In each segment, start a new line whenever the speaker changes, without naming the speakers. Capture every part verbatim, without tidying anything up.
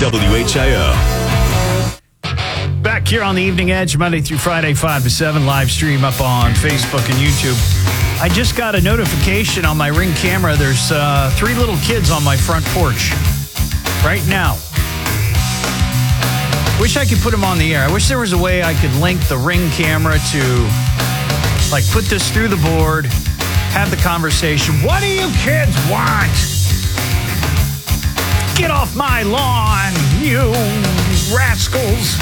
W H I O.
Back here on the Evening Edge, Monday through Friday, five to seven, live stream up on Facebook and YouTube. I just got a notification on my Ring camera. There's uh, three little kids on my front porch right now. Wish I could put them on the air. I wish there was a way I could link the Ring camera to, like, put this through the board, have the conversation. What do you kids want? Get off my lawn, you rascals.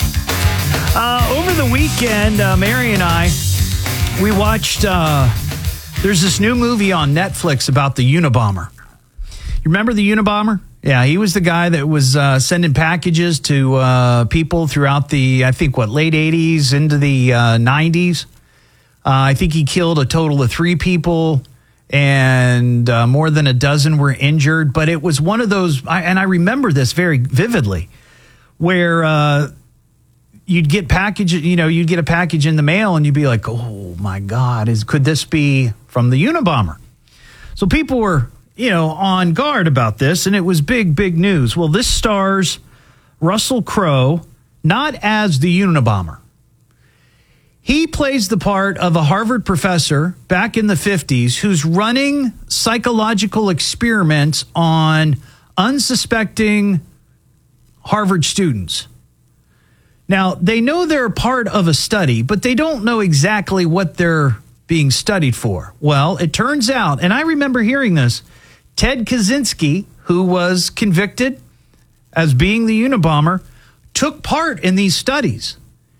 Uh, over the weekend, uh, Mary and I, we watched, uh, there's this new movie on Netflix about the Unabomber. You remember the Unabomber? Yeah, he was the guy that was uh, sending packages to uh, people throughout the, I think, what, late eighties into the uh, nineties. Uh, I think he killed a total of three people, and uh, more than a dozen were injured. But it was one of those, I, and I remember this very vividly, where uh, you'd get package, you know, you'd get a package in the mail, and you'd be like, "Oh my God, is could this be from the Unabomber?" So people were, you know, on guard about this, and it was big, big news. Well, this stars Russell Crowe, not as the Unabomber. He plays the part of a Harvard professor back in the fifties who's running psychological experiments on unsuspecting Harvard students. Now, they know they're part of a study, but they don't know exactly what they're being studied for. Well, it turns out, and I remember hearing this, Ted Kaczynski, who was convicted as being the Unabomber, took part in these studies.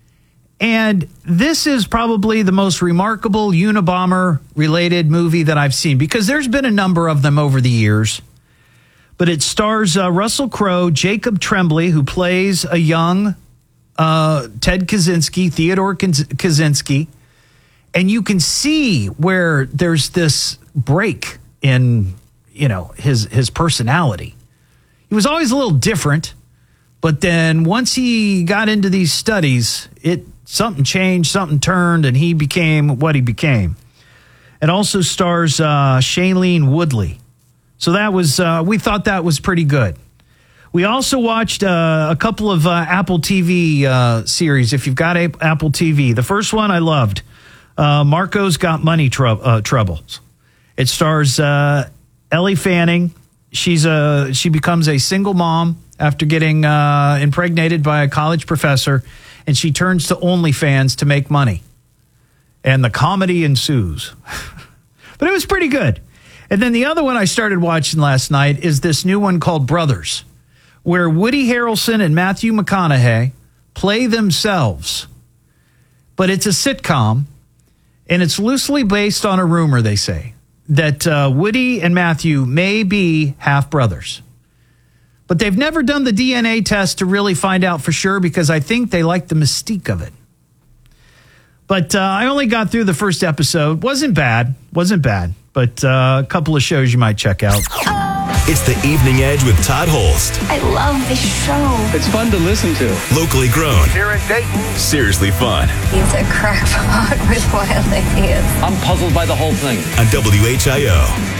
And this is probably the most remarkable Unabomber-related movie that I've seen, because there's been a number of them over the years. But it stars uh, Russell Crowe, Jacob Tremblay, who plays a young uh, Ted Kaczynski, Theodore Kaczynski. And you can see where there's this break in, you know, his his personality. He was always a little different, but then once he got into these studies, it something changed, something turned, and he became what he became. It also stars uh, Shailene Woodley. So that was, uh, we thought that was pretty good. We also watched uh, a couple of uh, Apple T V uh, series, if you've got a- Apple T V. The first one I loved, uh, Marco's Got Money Trou- uh, Troubles. It stars uh, Ellie Fanning. She's a, she becomes a single mom after getting uh, impregnated by a college professor, and she turns to OnlyFans to make money. And the comedy ensues. But it was pretty good. And then the other one I started watching last night is this new one called Brothers, where Woody Harrelson and Matthew McConaughey play themselves. But it's a sitcom, and it's loosely based on a rumor, they say, that uh, Woody and Matthew may be half-brothers. But they've never done the D N A test to really find out for sure, because I think they like the mystique of it. But uh, I only got through the first episode. Wasn't bad. Wasn't bad. But uh, a couple of shows you might check out.
It's the Evening Edge with Todd Holst.
I love this show.
It's fun to listen to.
Locally grown.
Here in Dayton.
Seriously fun.
He's a crackpot with wild ideas.
I'm puzzled by the whole thing.
On W H I O.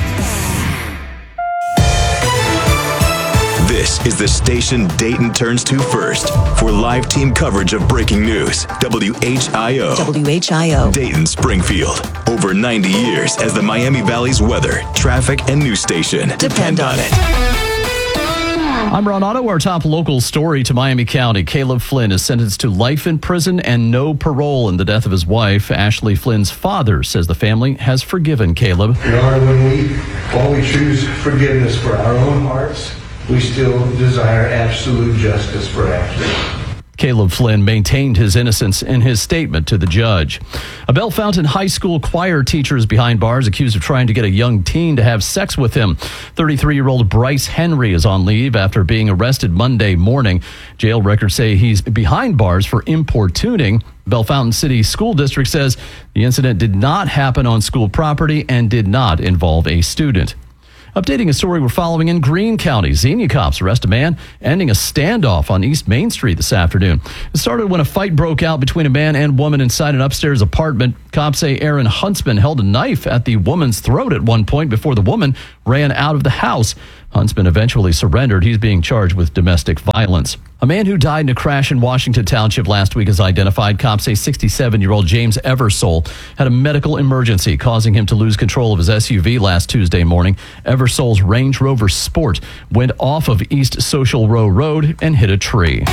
This is the station Dayton turns to first for live team coverage of breaking news. W H I O.
W H I O.
Dayton, Springfield. Over ninety years as the Miami Valley's weather, traffic, and news station. Depend on it.
I'm Ron Otto. Our top local story to Miami County. Caleb Flynn is sentenced to life in prison and no parole in the death of his wife. Ashley Flynn's father says the family has forgiven Caleb.
You know, when we, while we choose forgiveness for our own hearts, we still desire absolute justice for Ashley.
Caleb Flynn maintained his innocence in his statement to the judge. A Bellefontaine High School choir teacher is behind bars accused of trying to get a young teen to have sex with him. thirty-three-year-old Bryce Henry is on leave after being arrested Monday morning. Jail records say he's behind bars for importuning. Bellefontaine City School District says the incident did not happen on school property and did not involve a student. Updating a story we're following in Greene County. Xenia cops arrest a man ending a standoff on East Main Street this afternoon. It started when a fight broke out between a man and woman inside an upstairs apartment. Cops say Aaron Huntsman held a knife at the woman's throat at one point before the woman ran out of the house. Huntsman eventually surrendered. He's being charged with domestic violence. A man who died in a crash in Washington Township last week is identified. Cops say sixty-seven-year-old James Eversole had a medical emergency causing him to lose control of his S U V last Tuesday morning. Eversole's Range Rover Sport went off of East Social Row Road and hit a tree.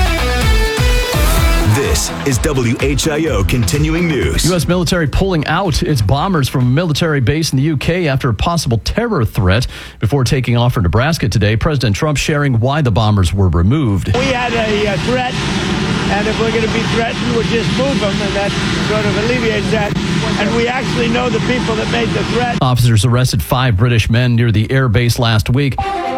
This is W H I O Continuing News.
U S military pulling out its bombers from a military base in the U K after a possible terror threat before taking off for Nebraska today. President Trump sharing why the bombers were removed.
We had a uh, threat, and if we're going to be threatened, we'll just move them, and that sort of alleviates that. And we actually know the people that made the threat.
Officers arrested five British men near the air base last week.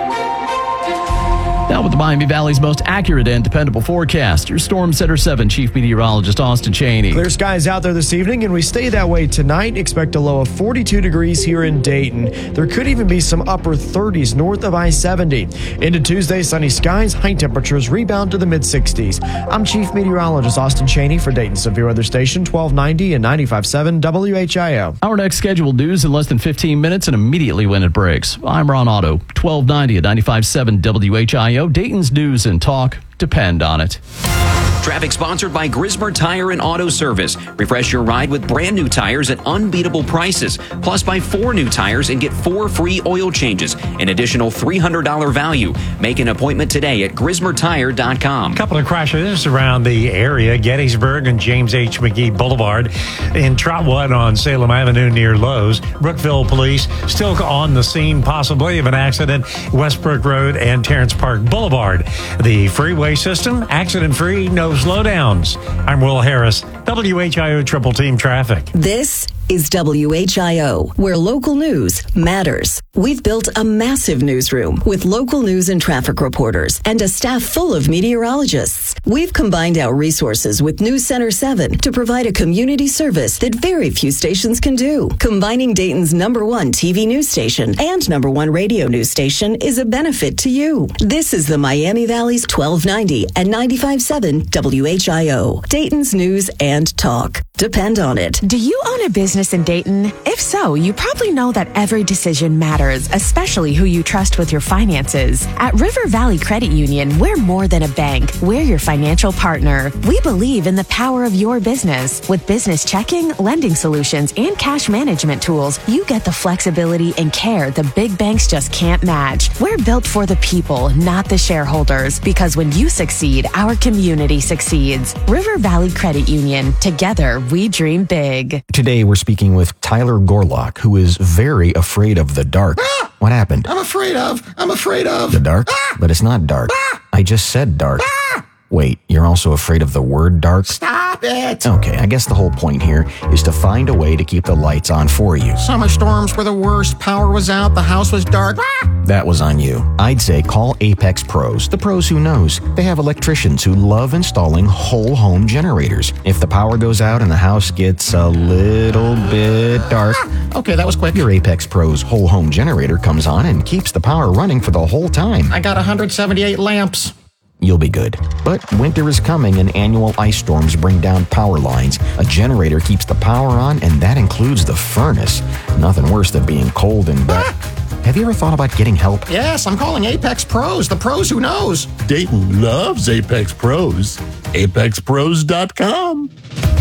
Now with the Miami Valley's most accurate and dependable forecast, your Storm Center seven Chief Meteorologist Austin Cheney.
Clear skies out there this evening, and we stay that way tonight. Expect a low of forty-two degrees here in Dayton. There could even be some upper thirties north of I seventy. Into Tuesday, sunny skies, high temperatures rebound to the mid-sixties. I'm Chief Meteorologist Austin Cheney for Dayton Severe Weather Station twelve ninety and ninety-five point seven W H I O.
Our next scheduled news in less than fifteen minutes and immediately when it breaks. I'm Ron Otto, twelve ninety and ninety-five point seven W H I O. Dayton's news and talk depend on it.
Traffic sponsored by Grismer Tire and Auto Service. Refresh your ride with brand new tires at unbeatable prices. Plus, buy four new tires and get four free oil changes. An additional three hundred dollars value. Make an appointment today at grismer tire dot com.
A couple of crashes around the area. Gettysburg and James H. McGee Boulevard. In Trotwood on Salem Avenue near Lowe's. Brookville police still on the scene possibly of an accident. Westbrook Road and Terrence Park Boulevard. The freeway system, accident-free, no slowdowns. I'm Will Harris, W H I O Triple Team Traffic.
This is W H I O, where local news matters. We've built a massive newsroom with local news and traffic reporters and a staff full of meteorologists. We've combined our resources with News Center seven to provide a community service that very few stations can do. Combining Dayton's number one T V news station and number one radio news station is a benefit to you. This is the Miami Valley's twelve ninety and ninety-five point seven W H I O. Dayton's news and talk. Depend on it.
Do you own a business in Dayton? If so, you probably know that every decision matters, especially who you trust with your finances. At River Valley Credit Union, we're more than a bank. We're your financial partner. We believe in the power of your business. With business checking, lending solutions, and cash management tools, you get the flexibility and care the big banks just can't match. We're built for the people, not the shareholders, because when you succeed, our community succeeds. River Valley Credit Union. Together, we dream big.
Today, we're speaking with Tyler Gorlock, who is very afraid of the dark.
Ah!
What happened?
I'm afraid of. I'm afraid of.
The dark?
Ah!
But it's not dark.
Ah!
I just said dark.
Ah!
Wait, you're also afraid of the word dark?
Stop it.
Okay, I guess the whole point here is to find a way to keep the lights on for you.
Summer storms were the worst. Power was out. The house was dark. Ah!
That was on you. I'd say call Apex Pros, the pros who knows. They have electricians who love installing whole home generators. If the power goes out and the house gets a little bit dark,
ah! Okay, that was quick.
Your Apex Pros whole home generator comes on and keeps the power running for the whole time.
I got one hundred seventy-eight lamps.
You'll be good. But winter is coming and annual ice storms bring down power lines. A generator keeps the power on, and that includes the furnace. Nothing worse than being cold and wet. Ah! Have you ever thought about getting help?
Yes, I'm calling Apex Pros, the pros who knows.
Dayton loves Apex Pros. apex pros dot com.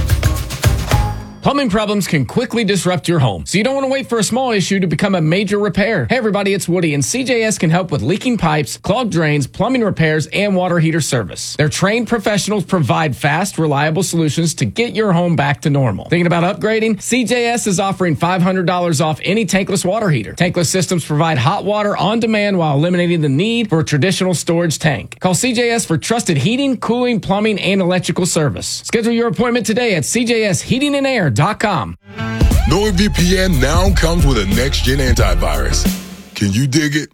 Plumbing problems can quickly disrupt your home, so you don't want to wait for a small issue to become a major repair. Hey everybody, it's Woody, and C J S can help with leaking pipes, clogged drains, plumbing repairs, and water heater service. Their trained professionals provide fast, reliable solutions to get your home back to normal. Thinking about upgrading? C J S is offering five hundred dollars off any tankless water heater. Tankless systems provide hot water on demand while eliminating the need for a traditional storage tank. Call C J S for trusted heating, cooling, plumbing, and electrical service. Schedule your appointment today at C J S Heating and Air dot com.
NordVPN now comes with a next-gen antivirus. Can you dig it?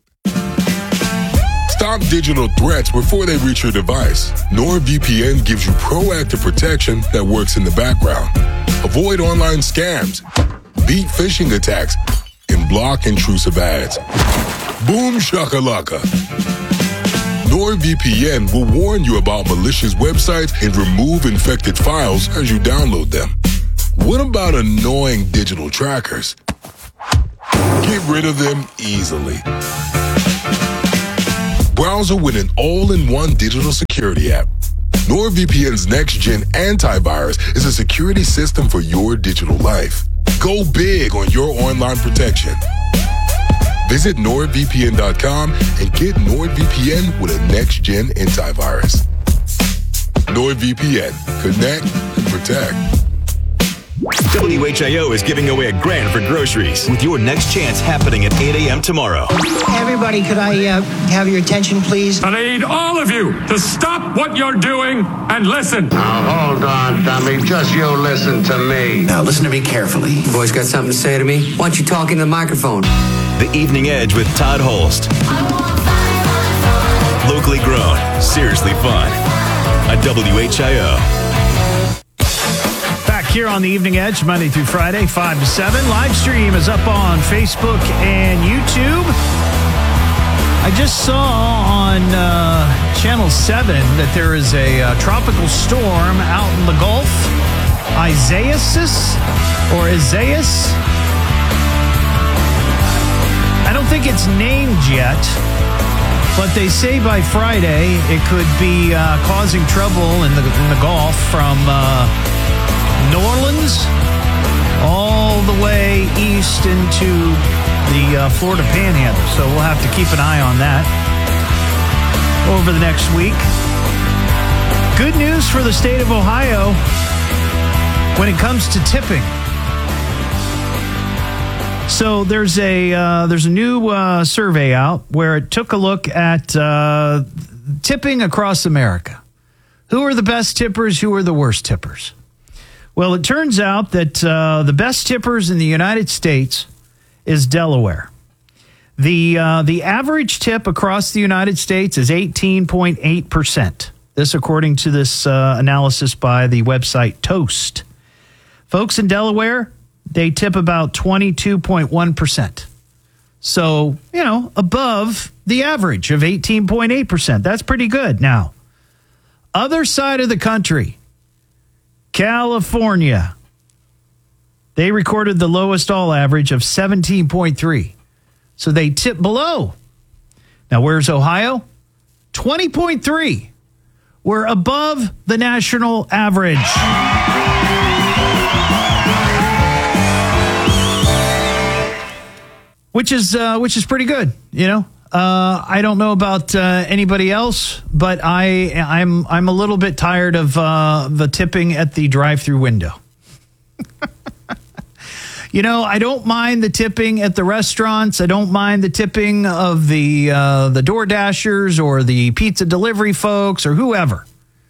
Stop digital threats before they reach your device. NordVPN gives you proactive protection that works in the background. Avoid online scams, beat phishing attacks, and block intrusive ads. Boom shakalaka. NordVPN will warn you about malicious websites and remove infected files as you download them. What about annoying digital trackers? Get rid of them easily. browser with an all-in-one digital security app. NordVPN's next-gen antivirus is a security system for your digital life. Go big on your online protection. Visit nord v p n dot com and get NordVPN with a next-gen antivirus. NordVPN. Connect, protect.
W H I O is giving away a grand for groceries with your next chance happening at eight a.m. tomorrow.
Everybody, could I uh, have your attention, please?
And I need all of you to stop what you're doing and listen.
Now, hold on, dummy. Just you listen to me.
Now, listen to me carefully. You boys got something to say to me? Why don't you talk into the microphone?
The Evening Edge with Todd Holst. Locally grown, seriously fun. At W H I O.
Back here on the Evening Edge, Monday through Friday, five to seven. Live stream is up on Facebook and YouTube. I just saw on uh, Channel seven that there is a uh, tropical storm out in the Gulf. Isaias or Isaias. I don't think it's named yet, but they say by Friday it could be uh, causing trouble in the, in the Gulf from uh, New Orleans all the way east into the uh, Florida Panhandle. So we'll have to keep an eye on that over the next week. Good news for the state of Ohio when it comes to tipping. So there's a uh, there's a new uh, survey out where it took a look at uh, tipping across America. Who are the best tippers? Who are the worst tippers? Well, it turns out that uh, the best tippers in the United States is Delaware. The uh, the average tip across the United States is eighteen point eight percent. This according to this uh, analysis by the website Toast. Folks in Delaware, they tip about twenty-two point one percent. So, you know, above the average of eighteen point eight percent. That's pretty good. Now, other side of the country, California, they recorded the lowest all average of seventeen point three. So they tip below. Now, where's Ohio? twenty point three. We're above the national average. Which is uh, which is pretty good, you know. Uh, I don't know about uh, anybody else, but I I'm I'm a little bit tired of uh, the tipping at the drive-through window. You know, I don't mind the tipping at the restaurants. I don't mind the tipping of the uh, the Door Dashers or the pizza delivery folks or whoever.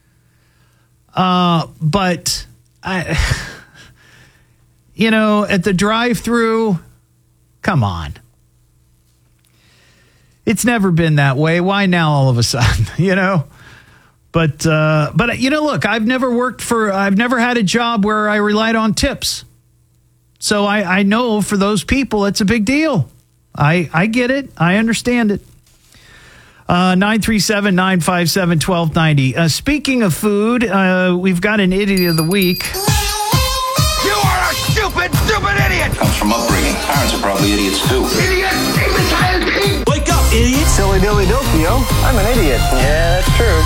Uh, but I, you know, at the drive-through, come on. It's never been that way. Why now all of a sudden, you know? But, uh, but you know, look, I've never worked for, I've never had a job where I relied on tips. So I, I know for those people, it's a big deal. I, I get it. I understand it. Uh, nine three seven, nine five seven, one two nine zero. Uh, speaking of food, uh, we've got an idiot of the week.
You are a stupid, stupid idiot!
Comes from upbringing. Parents are probably idiots too.
Idiot! Imbecile pig!
Wake up, idiot!
Silly dilly dilpio. I'm an idiot. Yeah, that's true.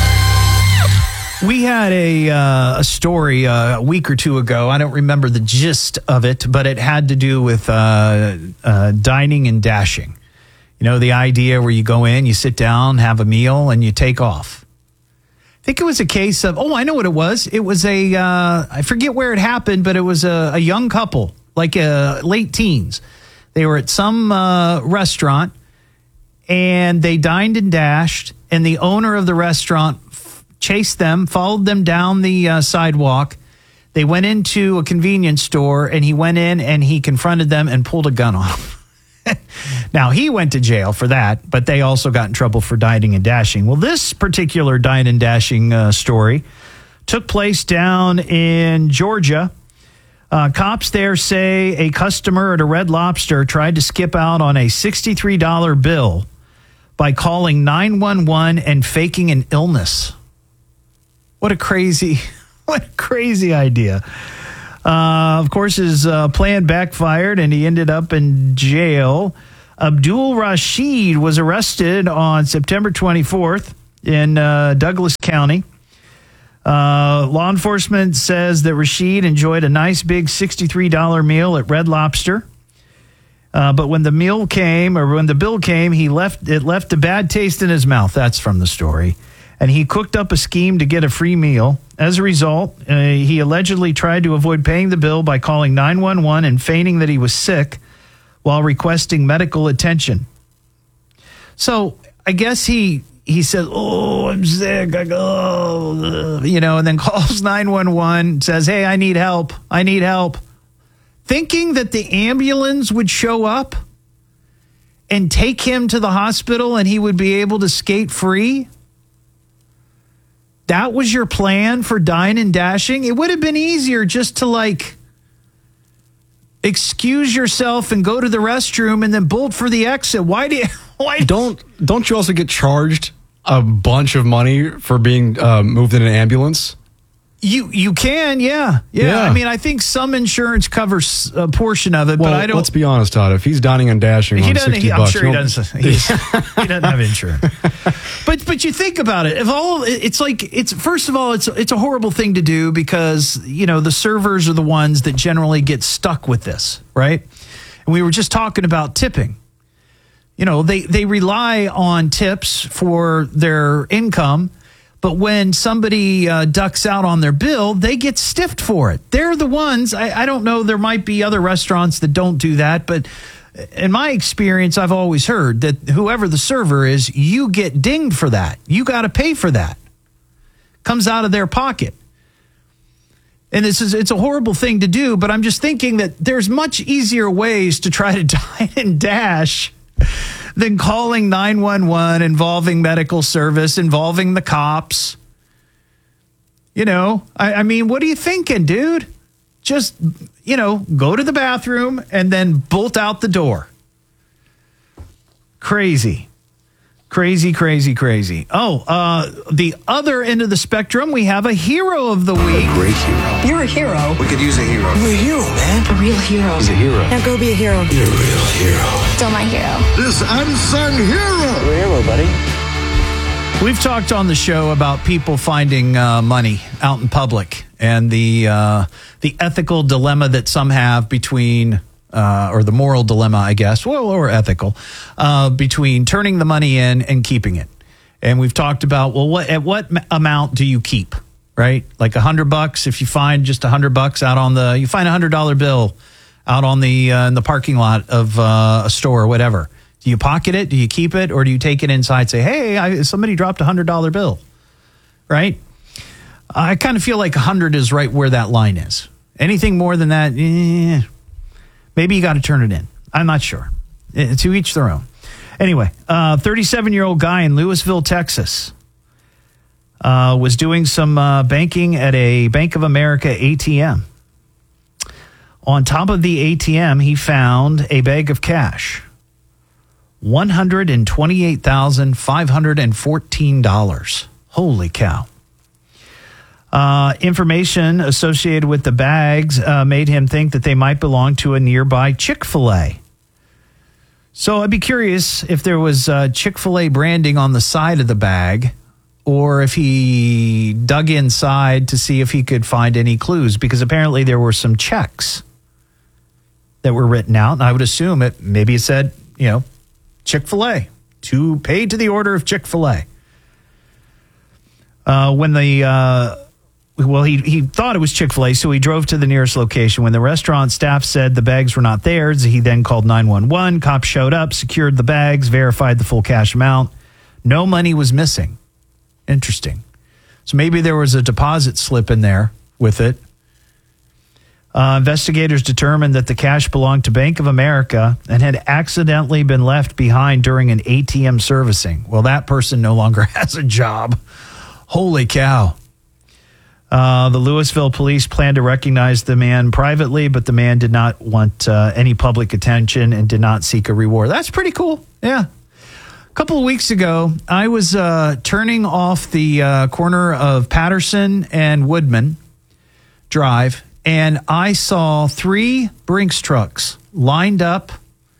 We had a uh, a story uh, a week or two ago. I don't remember the gist of it, but it had to do with uh, uh, dining and dashing. You know, the idea where you go in, you sit down, have a meal, and you take off. I think it was a case of, oh, I know what it was. It was a, uh, I forget where it happened, but it was a, a young couple, like uh, late teens. They were at some uh, restaurant, and they dined and dashed, and the owner of the restaurant chased them, followed them down the uh, sidewalk. They went into a convenience store, and he went in and he confronted them and pulled a gun on them. Now, he went to jail for that, but they also got in trouble for dining and dashing. Well, this particular dine and dashing uh, story took place down in Georgia. Uh, cops there say a customer at a Red Lobster tried to skip out on a sixty-three dollars bill by calling nine one one and faking an illness. What a crazy, what a crazy idea. Uh, of course, his uh, plan backfired and he ended up in jail. Abdul Rashid was arrested on September twenty-fourth in uh, Douglas County. Uh, law enforcement says that Rashid enjoyed a nice big sixty-three dollars meal at Red Lobster. Uh, but when the meal came, or when the bill came, he left it left a bad taste in his mouth. That's from the story. And he cooked up a scheme to get a free meal. As a result, uh, he allegedly tried to avoid paying the bill by calling nine one one and feigning that he was sick while requesting medical attention. So I guess he he said, oh, I'm sick. I go, you know, and then calls nine one one, says, hey, I need help. I need help. Thinking that the ambulance would show up and take him to the hospital and he would be able to skate free. That was your plan for Dine and Dashing? It would have been easier just to, like, excuse yourself and go to the restroom and then bolt for the exit. Why do you... Why
don't don't you also get charged a bunch of money for being uh, moved in an ambulance?
You you can, yeah. yeah.
Yeah.
I mean, I think some insurance covers a portion of it,
Well,
but I don't...
let's be honest, Todd. If he's dining and dashing
He
on
doesn't.
sixty
He, I'm
bucks,
sure
you
he
don't-
doesn't. He's, he doesn't have insurance. But but you think about it. If all it's like it's first of all it's it's a horrible thing to do because you know the servers are the ones that generally get stuck with this, right? And we were just talking about tipping. You know they they rely on tips for their income. But when somebody uh, ducks out on their bill, they get stiffed for it. They're the ones, I, I don't know, there might be other restaurants that don't do that, but in my experience, I've always heard that whoever the server is, you get dinged for that. You got to pay for that. Comes out of their pocket. And this is it's a horrible thing to do, but I'm just thinking that there's much easier ways to try to dine and dash than calling nine one one, involving medical service, involving the cops. You know, I, I mean, what are you thinking, dude? Just, you know, go to the bathroom and then bolt out the door. Crazy. Crazy, crazy, crazy. Oh, uh, the other end of the spectrum, we have a hero of the week.
A great hero.
You're a hero.
We could use a hero.
You're a hero, man. A real hero.
He's a hero.
Now go be a hero.
You're a real hero.
Still my hero.
This unsung hero.
You're a hero, buddy.
We've talked on the show about people finding uh, money out in public and the uh, the ethical dilemma that some have between, uh, or the moral dilemma, I guess, well, or ethical, uh, between turning the money in and keeping it. And we've talked about, well, what at what m- amount do you keep, right? Like a hundred bucks, if you find just a hundred bucks out on the, you find a hundred dollar bill out on the uh, in the parking lot of uh, a store or whatever. Do you pocket it? Do you keep it? Or do you take it inside and say, hey, I, somebody dropped a one hundred dollar bill, right? I kind of feel like one hundred is right where that line is. Anything more than that, eh, maybe you got to turn it in. I'm not sure. Eh, to each their own. Anyway, uh, thirty-seven-year-old guy in Louisville, Texas, uh, was doing some uh, banking at a Bank of America A T M. On top of the A T M, he found a bag of cash. one hundred twenty-eight thousand five hundred fourteen dollars. Holy cow. Uh, information associated with the bags uh, made him think that they might belong to a nearby Chick-fil-A. So I'd be curious if there was uh, Chick-fil-A branding on the side of the bag, or if he dug inside to see if he could find any clues, because apparently there were some checks that were written out, and I would assume it maybe it said, you know, Chick-fil-A, to paid to the order of Chick-fil-A. Uh, when the, uh, well, he, he thought it was Chick-fil-A, so he drove to the nearest location. When the restaurant staff said the bags were not theirs, he then called nine one one. Cops showed up, secured the bags, verified the full cash amount. No money was missing. Interesting. So maybe there was a deposit slip in there with it. Uh, investigators determined that the cash belonged to Bank of America and had accidentally been left behind during an A T M servicing. Well, that person no longer has a job. Holy cow. Uh, the Louisville police planned to recognize the man privately, but the man did not want uh, any public attention and did not seek a reward. That's pretty cool. Yeah. A couple of weeks ago, I was uh, turning off the uh, corner of Patterson and Woodman Drive, and I saw three Brinks trucks lined up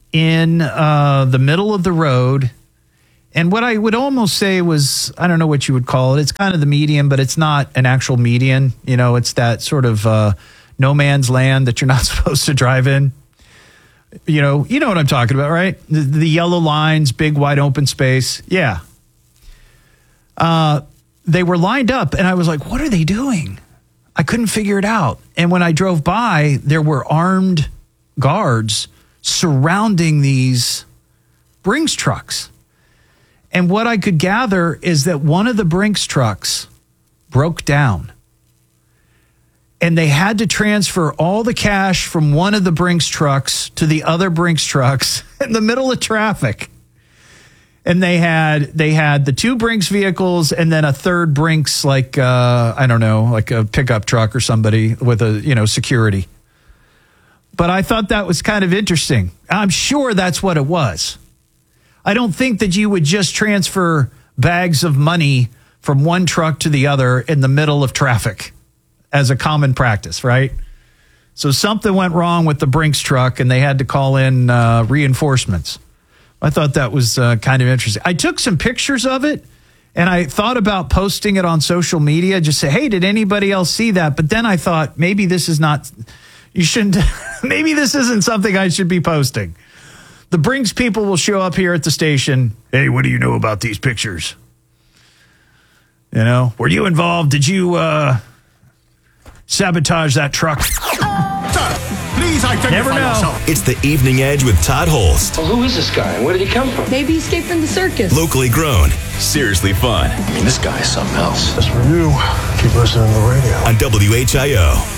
in uh, the middle of the road. And what I would almost say was, I don't know what you would call it. It's kind of the median, but it's not an actual median. You know, it's that sort of uh, no man's land that you're not supposed to drive in. You know, you know what I'm talking about, right? The, the yellow lines, big wide open space. Yeah. Uh, they were lined up, and I was like, what are they doing? I couldn't figure it out. And when I drove by, there were armed guards surrounding these Brinks trucks. And what I could gather is that one of the Brinks trucks broke down. And they had to transfer all the cash from one of the Brinks trucks to the other Brinks trucks in the middle of traffic. And they had they had the two Brinks vehicles and then a third Brinks, like, uh, I don't know, like a pickup truck or somebody with a, you know, security. But I thought that was kind of interesting. I'm sure that's what it was. I don't think that you would just transfer bags of money from one truck to the other in the middle of traffic as a common practice, right? So something went wrong with the Brinks truck and they had to call in uh, reinforcements. I thought that was uh, kind of interesting. I took some pictures of it and I thought about posting it on social media, just say, hey, did anybody else see that? But then I thought maybe this is not, you shouldn't, maybe this isn't something I should be posting. The Brinks people will show up here at the station. Hey, what do you know about these pictures? You know, were you involved? Did you uh, sabotage that truck?
Please identify
Never know.
yourself.
It's the Evening Edge with Todd Holst.
Well, who is this guy and where did he come from?
Maybe he escaped from the circus.
Locally grown, seriously fun.
I mean, this guy is something else.
That's for you. Keep listening to the radio.
On W H I O.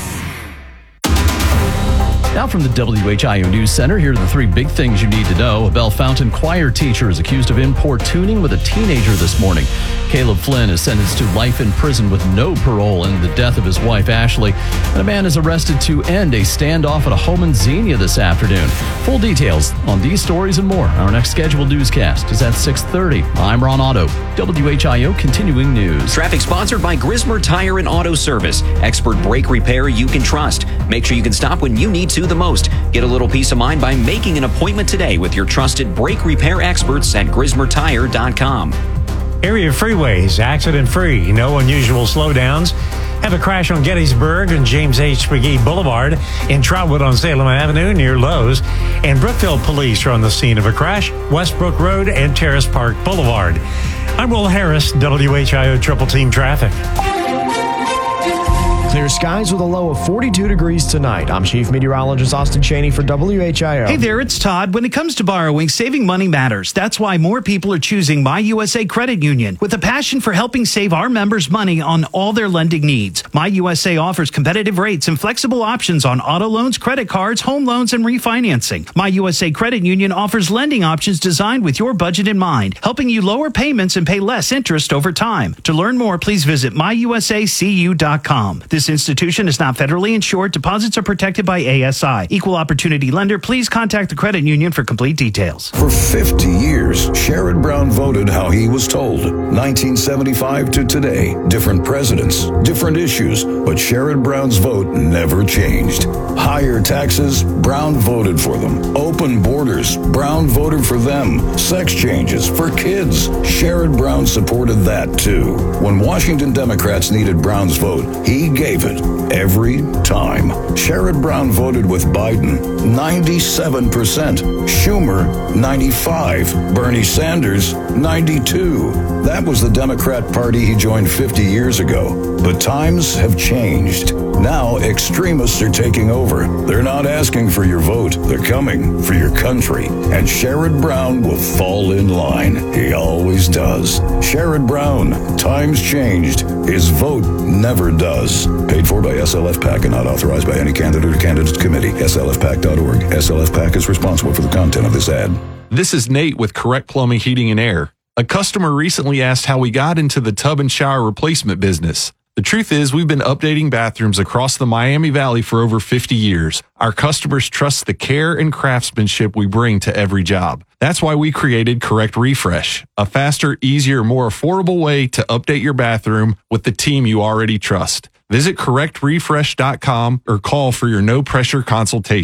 Now from the W H I O News Center, here are the three big things you need to know. A Bellefontaine choir teacher is accused of importuning with a teenager this morning. Caleb Flynn is sentenced to life in prison with no parole in the death of his wife, Ashley. And a man is arrested to end a standoff at a home in Xenia this afternoon. Full details on these stories and more. Our next scheduled newscast is at six thirty. I'm Ron Otto, W H I O Continuing News.
Traffic sponsored by Grismer Tire and Auto Service. Expert brake repair you can trust. Make sure you can stop when you need to the most. Get a little peace of mind by making an appointment today with your trusted brake repair experts at grismer tire dot com.
Area freeways, accident-free, no unusual slowdowns. Have a crash on Gettysburg and James H. McGee Boulevard, in Trotwood on Salem Avenue near Lowe's, and Brookville police are on the scene of a crash, Westbrook Road and Terrace Park Boulevard. I'm Will Harris, W H I O Triple Team Traffic.
Clear skies with a low of forty-two degrees tonight. I'm Chief Meteorologist Austin Cheney for W H I O.
Hey there, it's Todd. When it comes to borrowing, saving money matters. That's why more people are choosing My U S A Credit Union. With a passion for helping save our members money on all their lending needs, My U S A offers competitive rates and flexible options on auto loans, credit cards, home loans, and refinancing. My U S A Credit Union offers lending options designed with your budget in mind, helping you lower payments and pay less interest over time. To learn more, please visit my u s a c u dot com. This institution is not federally insured. Deposits are protected by A S I. Equal opportunity lender. Please contact the credit union for complete details.
For fifty years, Sherrod Brown voted how he was told. nineteen seventy-five to today, different presidents, different issues, but Sherrod Brown's vote never changed. Higher taxes, Brown voted for them. Open borders, Brown voted for them. Sex changes for kids, Sherrod Brown supported that too. When Washington Democrats needed Brown's vote, he gave it every time. Sherrod Brown voted with Biden, ninety-seven percent. Schumer, ninety-five. Bernie Sanders, ninety-two. That was the Democrat Party he joined fifty years ago. But times have changed. Now extremists are taking over. They're not asking for your vote. They're coming for your country. And Sherrod Brown will fall in line. He always does. Sherrod Brown, times changed. His vote never does. Paid for by S L F PAC and not authorized by any candidate or candidates committee. S L F pac dot org. S L F PAC is responsible for the content of this ad.
This is Nate with Correct Plumbing, Heating, and Air. A customer recently asked how we got into the tub and shower replacement business. The truth is, we've been updating bathrooms across the Miami Valley for over fifty years. Our customers trust the care and craftsmanship we bring to every job. That's why we created Correct Refresh, a faster, easier, more affordable way to update your bathroom with the team you already trust. Visit correct refresh dot com or call for your no-pressure consultation.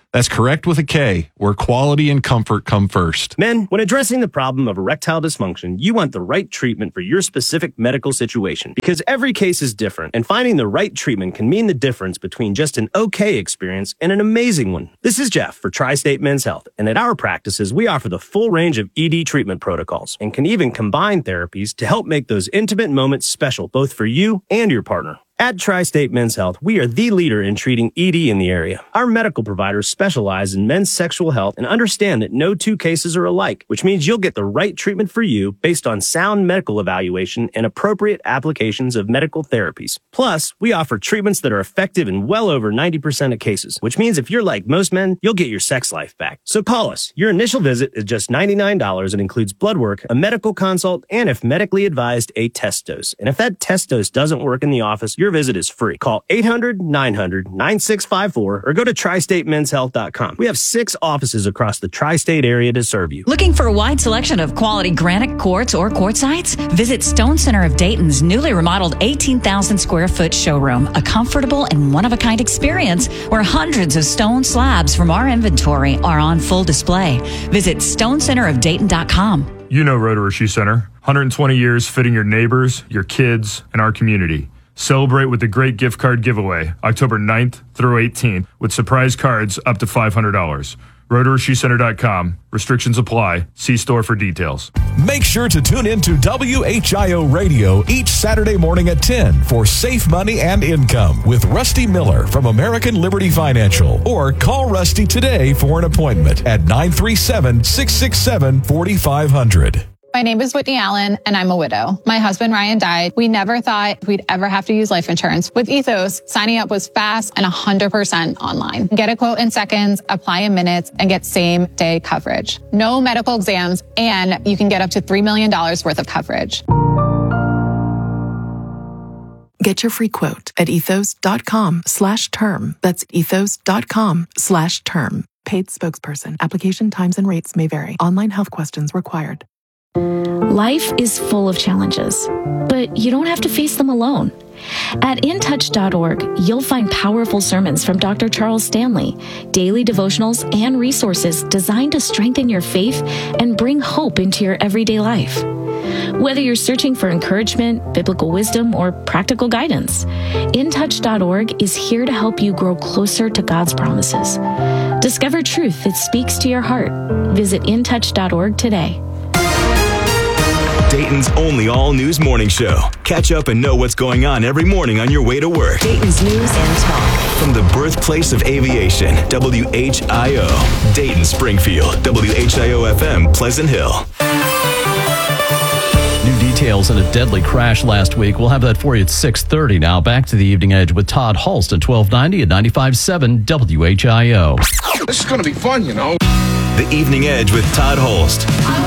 That's correct with a K, where quality and comfort come first.
Men, when addressing the problem of erectile dysfunction, you want the right treatment for your specific medical situation because every case is different, and finding the right treatment can mean the difference between just an okay experience and an amazing one. This is Jeff for Tri-State Men's Health, and at our practices, we offer the full range of E D treatment protocols and can even combine therapies to help make those intimate moments special both for you and your partner. At Tri-State Men's Health, we are the leader in treating E D in the area. Our medical providers specialize in men's sexual health and understand that no two cases are alike, which means you'll get the right treatment for you based on sound medical evaluation and appropriate applications of medical therapies. Plus, we offer treatments that are effective in well over ninety percent of cases, which means if you're like most men, you'll get your sex life back. So call us. Your initial visit is just ninety-nine dollars and includes blood work, a medical consult, and if medically advised, a test dose. And if that test dose doesn't work in the office, your visit is free. Call eight hundred, nine hundred, nine six five four or go to tri state men's health dot com. We have six offices across the tri-state area to serve you.
Looking for a wide selection of quality granite quartz or quartzites? Visit Stone Center of Dayton's newly remodeled eighteen thousand square foot showroom, a comfortable and one-of-a-kind experience where hundreds of stone slabs from our inventory are on full display. Visit stone center of dayton dot com.
You know Roto-Rishi Center. one hundred twenty years fitting your neighbors, your kids, and our community. Celebrate with the great gift card giveaway, October ninth through eighteenth, with surprise cards up to five hundred dollars. Roto Rishi Center dot com. Restrictions apply. See store for details.
Make sure to tune in to W H I O Radio each Saturday morning at ten for Safe Money and Income with Rusty Miller from American Liberty Financial. Or call Rusty today for an appointment at nine three seven, six six seven, four five zero zero.
My name is Whitney Allen, and I'm a widow. My husband, Ryan, died. We never thought we'd ever have to use life insurance. With Ethos, signing up was fast and one hundred percent online. Get a quote in seconds, apply in minutes, and get same-day coverage. No medical exams, and you can get up to three million dollars worth of coverage.
Get your free quote at ethos.com slash term. That's ethos.com slash term. Paid spokesperson. Application times and rates may vary. Online health questions required.
Life is full of challenges, but you don't have to face them alone. At in touch dot org, you'll find powerful sermons from Doctor Charles Stanley, daily devotionals, and resources designed to strengthen your faith and bring hope into your everyday life. Whether you're searching for encouragement, biblical wisdom, or practical guidance, in touch dot org is here to help you grow closer to God's promises. Discover truth that speaks to your heart. Visit in touch dot org today.
Dayton's only all-news morning show. Catch up and know what's going on every morning on your way to work.
Dayton's news and talk.
From the birthplace of aviation, W H I O. Dayton, Springfield, W H I O F M, Pleasant Hill.
New details in a deadly crash last week. We'll have that for you at six thirty. Now back to the Evening Edge with Todd Hulst at twelve ninety at ninety-five point seven W H I O.
This is going to be fun, you know.
The Evening Edge with Todd Hulst.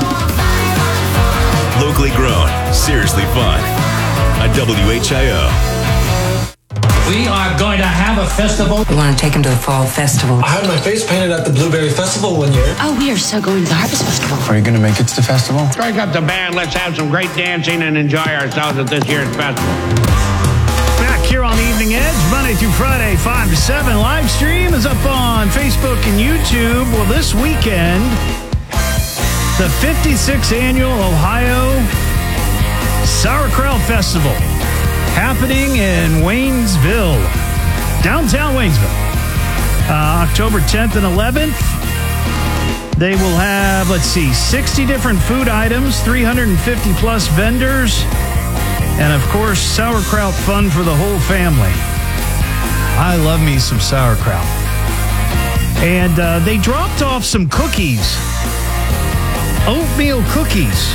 Locally grown, seriously fun. At W H I O.
We are going to have a festival.
We want to take him to the fall festival.
I had my face painted at the Blueberry Festival one year.
Oh, we are so going to the Harvest Festival.
Are you going to make it to the festival?
Strike up the band. Let's have some great dancing and enjoy ourselves at this year's festival.
Back here on the Evening Edge, Monday through Friday, five to seven. Live stream is up on Facebook and YouTube. Well, this weekend, the fifty-sixth Annual Ohio Sauerkraut Festival happening in Waynesville, downtown Waynesville. Uh, October tenth and eleventh. They will have, let's see, sixty different food items, three hundred fifty plus vendors, and of course, sauerkraut fun for the whole family. I love me some sauerkraut. And uh, they dropped off some cookies. Oatmeal cookies.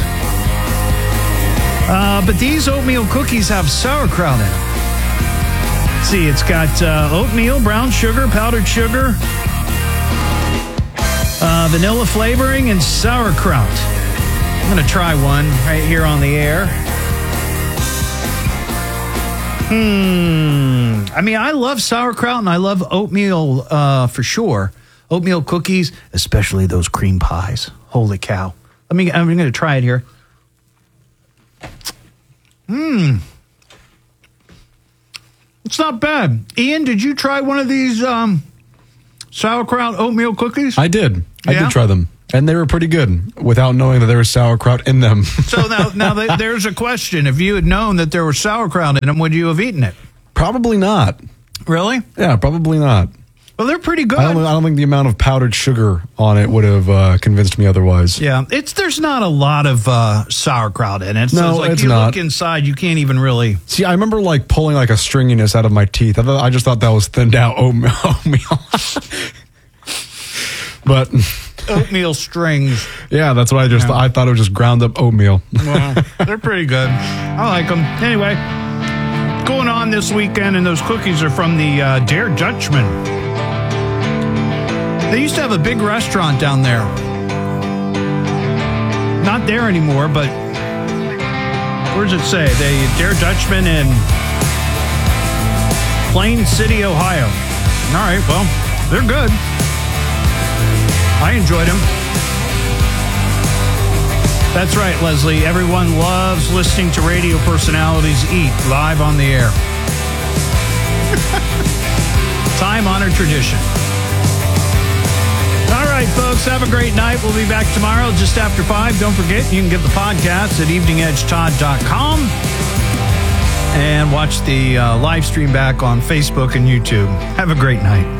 Uh, but these oatmeal cookies have sauerkraut in them. Let's see, it's got uh, oatmeal, brown sugar, powdered sugar, uh, vanilla flavoring, and sauerkraut. I'm going to try one right here on the air. Hmm. I mean, I love sauerkraut and I love oatmeal uh, for sure. Oatmeal cookies, especially those cream pies. Holy cow. Let me, I'm going to try it here. Mmm. It's not bad. Ian, did you try one of these um, Sauerkraut oatmeal cookies?
I did. I
Yeah?
did try them. And they were pretty good without knowing that there was sauerkraut in them.
So now, now th- there's a question. If you had known that there was sauerkraut in them, would you have eaten it?
Probably not.
Really?
Yeah, probably not.
Well, they're pretty good.
I don't, I don't think the amount of powdered sugar on it would have uh, convinced me otherwise.
Yeah, it's there's not a lot of uh, sauerkraut in it. So
No,
it's like
it's
you
not.
look inside, you can't even really.
See, I remember like pulling like a stringiness out of my teeth. I, thought, I just thought that was thinned out oatmeal. oatmeal. But
Oatmeal strings.
yeah, that's what I just
Yeah.
I thought it was just ground up oatmeal.
Well, they're pretty good. I like them. Anyway, going on this weekend, and those cookies are from the uh, Dare Dutchman. They used to have a big restaurant down there. Not there anymore, but where does it say? The Dare Dutchman in Plain City, Ohio. All right, well, they're good. I enjoyed them. That's right, Leslie. Everyone loves listening to radio personalities eat live on the air. Time-honored tradition. All right, folks, have a great night. We'll be back tomorrow just after five. Don't forget, you can get the podcast at evening edge todd dot com and watch the uh, live stream back on Facebook and YouTube. Have a great night.